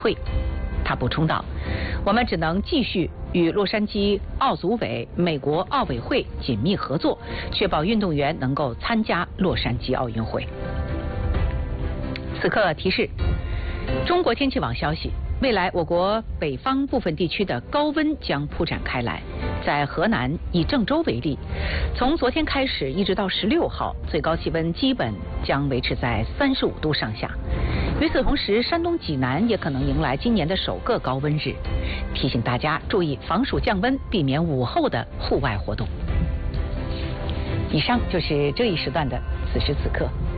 会。他补充道：“我们只能继续与洛杉矶奥组委、美国奥委会紧密合作，确保运动员能够参加洛杉矶奥运会。”此刻提示：中国天气网消息，未来我国北方部分地区的高温将铺展开来。在河南，以郑州为例，从昨天开始一直到16号，最高气温基本将维持在35度上下。与此同时，山东济南也可能迎来今年的首个高温日，提醒大家注意防暑降温，避免午后的户外活动。以上就是这一时段的此时此刻。